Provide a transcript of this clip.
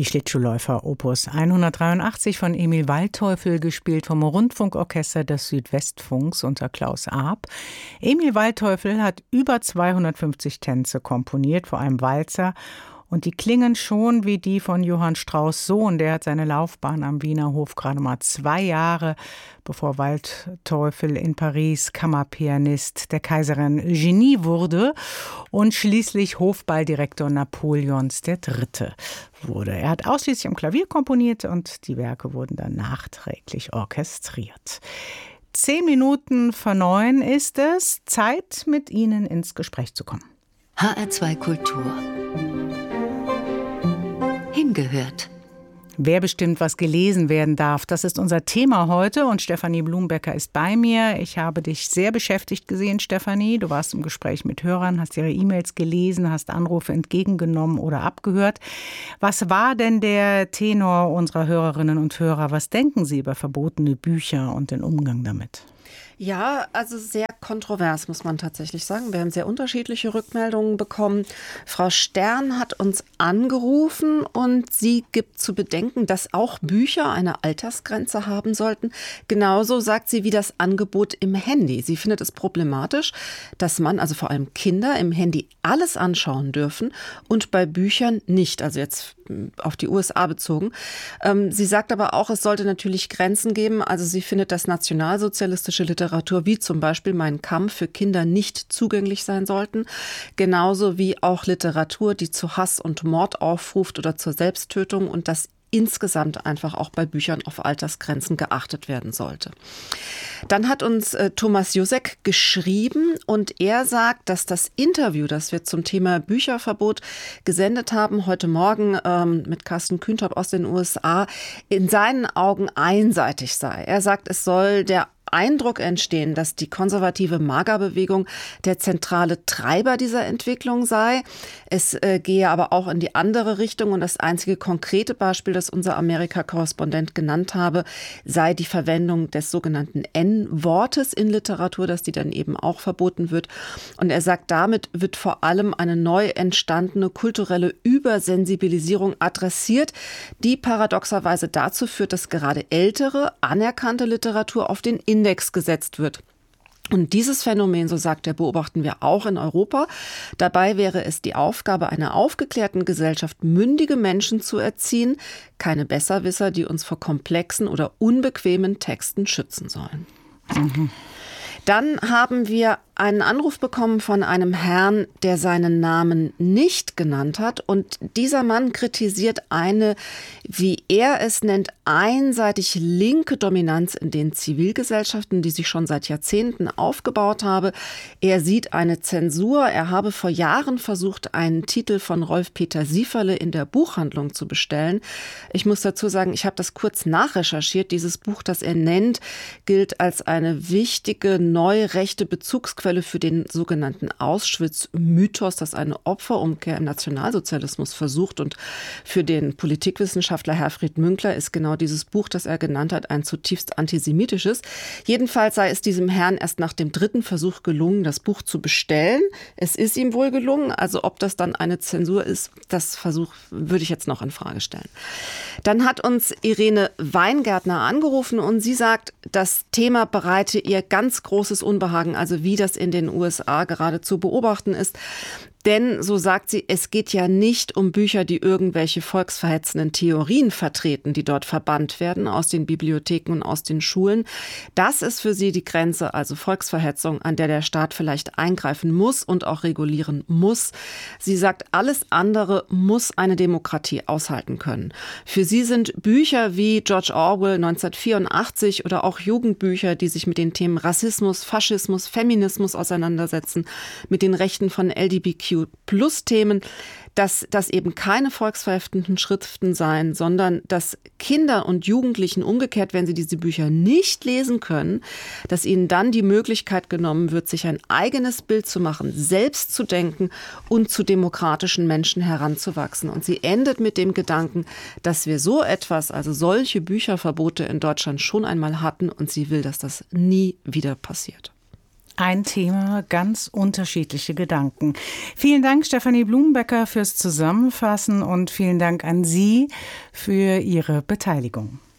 Die Schlittschuhläufer Opus 183 von Emil Waldteufel, gespielt vom Rundfunkorchester des Südwestfunks unter Klaus Arp. Emil Waldteufel hat über 250 Tänze komponiert, vor allem Walzer. Und die klingen schon wie die von Johann Strauss' Sohn. Der hat seine Laufbahn am Wiener Hof gerade mal 2 Jahre, bevor Waldteufel in Paris Kammerpianist der Kaiserin Eugenie wurde und schließlich Hofballdirektor Napoleons III. Wurde. Er hat ausschließlich am Klavier komponiert und die Werke wurden dann nachträglich orchestriert. 8:10 ist es. Zeit, mit Ihnen ins Gespräch zu kommen. HR2 Kultur. Hingehört. Wer bestimmt, was gelesen werden darf, das ist unser Thema heute und Stefanie Blumbecker ist bei mir. Ich habe dich sehr beschäftigt gesehen, Stefanie. Du warst im Gespräch mit Hörern, hast ihre E-Mails gelesen, hast Anrufe entgegengenommen oder abgehört. Was war denn der Tenor unserer Hörerinnen und Hörer? Was denken sie über verbotene Bücher und den Umgang damit? Ja, also sehr kontrovers, muss man tatsächlich sagen. Wir haben sehr unterschiedliche Rückmeldungen bekommen. Frau Stern hat uns angerufen und sie gibt zu bedenken, dass auch Bücher eine Altersgrenze haben sollten. Genauso sagt sie wie das Angebot im Handy. Sie findet es problematisch, dass man, also vor allem Kinder, im Handy alles anschauen dürfen und bei Büchern nicht. Also jetzt auf die USA bezogen. Sie sagt aber auch, es sollte natürlich Grenzen geben. Also sie findet, dass nationalsozialistische Literatur wie zum Beispiel Mein Kampf für Kinder nicht zugänglich sein sollten. Genauso wie auch Literatur, die zu Hass und Mord aufruft oder zur Selbsttötung und dass insgesamt einfach auch bei Büchern auf Altersgrenzen geachtet werden sollte. Dann hat uns Thomas Jusek geschrieben und er sagt, dass das Interview, das wir zum Thema Bücherverbot gesendet haben, heute Morgen mit Carsten Kühntop aus den USA, in seinen Augen einseitig sei. Er sagt, es soll der Eindruck entstehen, dass die konservative MAGA-Bewegung der zentrale Treiber dieser Entwicklung sei. Es gehe aber auch in die andere Richtung und das einzige konkrete Beispiel, das unser Amerika-Korrespondent genannt habe, sei die Verwendung des sogenannten N-Wortes in Literatur, dass die dann eben auch verboten wird. Und er sagt, damit wird vor allem eine neu entstandene kulturelle Übersensibilisierung adressiert, die paradoxerweise dazu führt, dass gerade ältere, anerkannte Literatur auf den Index gesetzt wird. Und dieses Phänomen, so sagt er, beobachten wir auch in Europa. Dabei wäre es die Aufgabe einer aufgeklärten Gesellschaft, mündige Menschen zu erziehen, keine Besserwisser, die uns vor komplexen oder unbequemen Texten schützen sollen. Dann haben wir einen Anruf bekommen von einem Herrn, der seinen Namen nicht genannt hat. Und dieser Mann kritisiert eine, wie er es nennt, einseitig linke Dominanz in den Zivilgesellschaften, die sich schon seit Jahrzehnten aufgebaut habe. Er sieht eine Zensur. Er habe vor Jahren versucht, einen Titel von Rolf-Peter Sieferle in der Buchhandlung zu bestellen. Ich muss dazu sagen, ich habe das kurz nachrecherchiert. Dieses Buch, das er nennt, gilt als eine wichtige neue rechte Bezugsquelle für den sogenannten Auschwitz-Mythos, das eine Opferumkehr im Nationalsozialismus versucht. Und für den Politikwissenschaftler Herfried Münkler ist genau dieses Buch, das er genannt hat, ein zutiefst antisemitisches. Jedenfalls sei es diesem Herrn erst nach dem 3. Versuch gelungen, das Buch zu bestellen. Es ist ihm wohl gelungen. Also ob das dann eine Zensur ist, das Versuch würde ich jetzt noch in Frage stellen. Dann hat uns Irene Weingärtner angerufen und sie sagt, das Thema bereite ihr ganz großes Unbehagen, also wie das in den USA gerade zu beobachten ist. Denn, so sagt sie, es geht ja nicht um Bücher, die irgendwelche volksverhetzenden Theorien vertreten, die dort verbannt werden aus den Bibliotheken und aus den Schulen. Das ist für sie die Grenze, also Volksverhetzung, an der der Staat vielleicht eingreifen muss und auch regulieren muss. Sie sagt, alles andere muss eine Demokratie aushalten können. Für sie sind Bücher wie George Orwell 1984 oder auch Jugendbücher, die sich mit den Themen Rassismus, Faschismus, Feminismus auseinandersetzen, mit den Rechten von LGBTQ+-Themen, dass das eben keine volksverhetzenden Schriften seien, sondern dass Kinder und Jugendlichen umgekehrt, wenn sie diese Bücher nicht lesen können, dass ihnen dann die Möglichkeit genommen wird, sich ein eigenes Bild zu machen, selbst zu denken und zu demokratischen Menschen heranzuwachsen. Und sie endet mit dem Gedanken, dass wir so etwas, also solche Bücherverbote in Deutschland schon einmal hatten und sie will, dass das nie wieder passiert. Ein Thema, ganz unterschiedliche Gedanken. Vielen Dank, Stefanie Blumenbecker, fürs Zusammenfassen und vielen Dank an Sie für Ihre Beteiligung.